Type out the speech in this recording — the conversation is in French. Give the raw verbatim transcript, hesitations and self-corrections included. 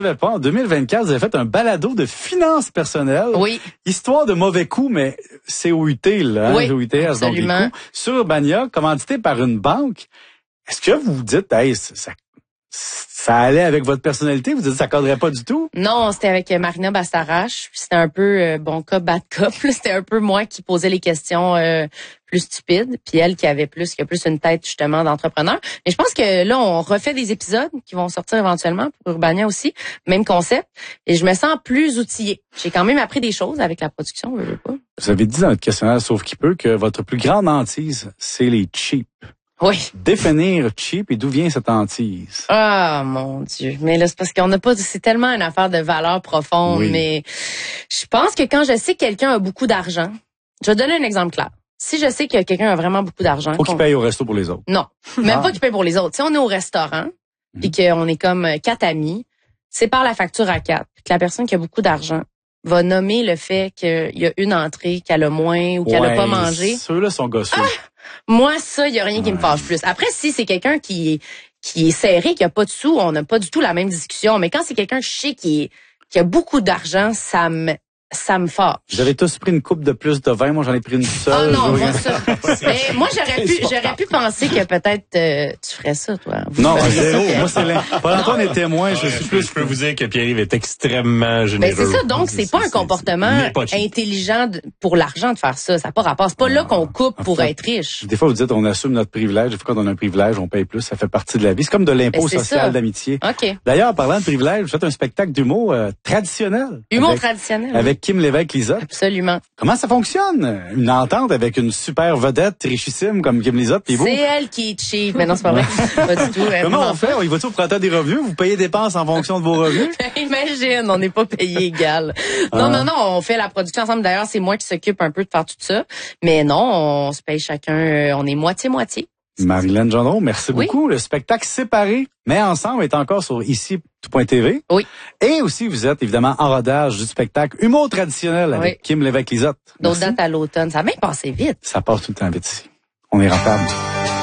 En deux mille vingt-quatre, vous avez fait un balado de finances personnelles. Oui. Histoire de mauvais coups, mais C O U T, là, hein, oui, C O U T S, donc les coups, sur Urbania, commandité par une banque. Est-ce que vous vous dites, hey, ça, ça allait avec votre personnalité? Vous dites, ça cadrait pas du tout? Non, c'était avec Marina Bastarache. C'était un peu euh, bon cop, bad cop. C'était un peu moi qui posais les questions euh, plus stupides, puis elle qui avait plus, qui a plus une tête justement d'entrepreneur. Mais je pense que là, on refait des épisodes qui vont sortir éventuellement pour Urbania aussi, même concept. Et je me sens plus outillée. J'ai quand même appris des choses avec la production, je veux pas. Vous avez dit dans notre questionnaire, sauf qui peut, que votre plus grande hantise, c'est les cheap. Oui. Définir cheap et d'où vient cette hantise? Ah, mon Dieu. Mais là, c'est parce qu'on n'a pas, c'est tellement une affaire de valeur profonde, oui. Mais je pense que quand je sais que quelqu'un a beaucoup d'argent, je vais donner un exemple clair. Si je sais que quelqu'un a vraiment beaucoup d'argent. Faut qu'il paye au resto pour les autres. Non. Même ah. pas qu'il paye pour les autres. Si on est au restaurant, mmh. puis qu'on est comme quatre amis, c'est par la facture à quatre. Puis que la personne qui a beaucoup d'argent va nommer le fait qu'il y a une entrée qu'elle a moins ou qu'elle ouais, n'a pas mangé. Ceux-là sont gosseux. Ah! Moi, ça, il y a rien ouais. qui me fâche plus. Après, si c'est quelqu'un qui est, qui est serré, qui a pas de sous, on n'a pas du tout la même discussion. Mais quand c'est quelqu'un que je sais qui, est, qui a beaucoup d'argent, ça me, ça me fâche. Vous avez tous pris une coupe de plus de vin. Moi, j'en ai pris une seule. Ah non, moi, ça. Mais moi, j'aurais pu, j'aurais pu penser que peut-être euh, tu ferais ça, toi. Vous non, zéro. Moi, c'est l'un. Valentin est témoin. Je suis plus. Je peux vous dire que Pierre-Yves est extrêmement généreux. Mais c'est ça. Donc, c'est pas un comportement intelligent pour l'argent de faire ça. Ça n'a pas rapport. C'est pas là qu'on coupe pour être riche. Des fois, vous dites, on assume notre privilège. Des fois, quand on a un privilège, on paye plus. Ça fait partie de la vie. C'est comme de l'impôt social d'amitié. OK. D'ailleurs, parlant de privilège, vous faites un spectacle d'humour euh, traditionnel. Humour traditionnel. Avec Kim Lévesque-Lizotte. Absolument. Comment ça fonctionne? Une entente avec une super vedette richissime comme Kim Lizotte et vous? C'est elle qui est cheap. Mais non, c'est pas vrai. Pas du tout. Comment on fait? On y va-tu au printemps des revenus? Vous payez dépenses en fonction de vos revenus? Imagine, on n'est pas payé égal. Non, ah. non, non, on fait la production ensemble. D'ailleurs, c'est moi qui s'occupe un peu de faire tout ça. Mais non, on se paye chacun, on est moitié-moitié. Marilyn Gendron, merci oui. beaucoup. Le spectacle séparé, mais ensemble, est encore sur ici point T V. Oui. Et aussi, vous êtes évidemment en rodage du spectacle Humour traditionnel avec oui. Kim Lévesque-Lizotte. D'autres dates à l'automne. Ça va bien passer vite. Ça passe tout le temps vite ici. On est rentable.